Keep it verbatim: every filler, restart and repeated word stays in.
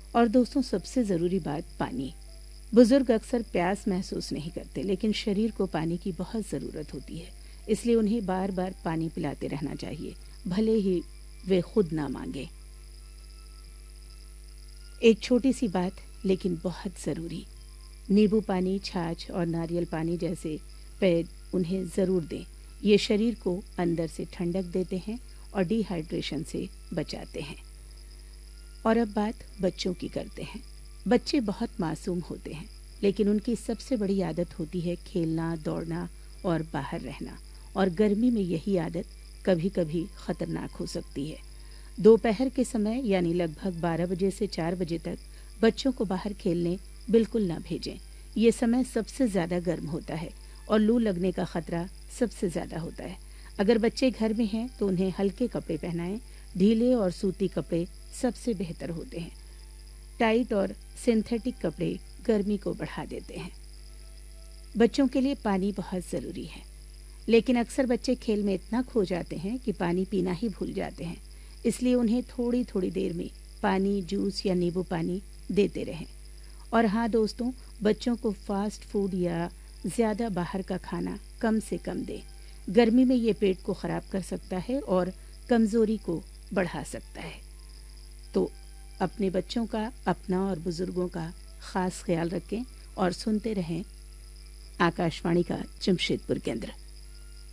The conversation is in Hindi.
और दोस्तों, सबसे ज़रूरी बात पानी। बुजुर्ग अक्सर प्यास महसूस नहीं करते, लेकिन शरीर को पानी की बहुत ज़रूरत होती है। इसलिए उन्हें बार बार पानी पिलाते रहना चाहिए, भले ही वे खुद ना मांगे। एक छोटी सी बात, लेकिन बहुत ज़रूरी। नींबू पानी, छाछ और नारियल पानी जैसे पेय उन्हें ज़रूर दें। ये शरीर को अंदर से ठंडक देते हैं और डिहाइड्रेशन से बचाते हैं। और अब बात बच्चों की करते हैं। बच्चे बहुत मासूम होते हैं, लेकिन उनकी सबसे बड़ी आदत होती है खेलना, दौड़ना और बाहर रहना। और गर्मी में यही आदत कभी कभी खतरनाक हो सकती है। दोपहर के समय यानी लगभग बारह बजे से चार बजे तक बच्चों को बाहर खेलने बिल्कुल ना भेजें। ये समय सबसे ज़्यादा गर्म होता है और लू लगने का खतरा सबसे ज़्यादा होता है। अगर बच्चे घर में हैं तो उन्हें हल्के कपड़े पहनाएं। ढीले और सूती कपड़े सबसे बेहतर होते हैं। टाइट और सिंथेटिक कपड़े गर्मी को बढ़ा देते हैं। बच्चों के लिए पानी बहुत ज़रूरी है, लेकिन अक्सर बच्चे खेल में इतना खो जाते हैं कि पानी पीना ही भूल जाते हैं। इसलिए उन्हें थोड़ी थोड़ी देर में पानी, जूस या नींबू पानी देते रहें। और हाँ दोस्तों, बच्चों को फास्ट फूड या ज़्यादा बाहर का खाना कम से कम दें। गर्मी में ये पेट को ख़राब कर सकता है और कमज़ोरी को बढ़ा सकता है। तो अपने बच्चों का, अपना और बुज़ुर्गों का ख़ास ख्याल रखें और सुनते रहें आकाशवाणी का जमशेदपुर केंद्र।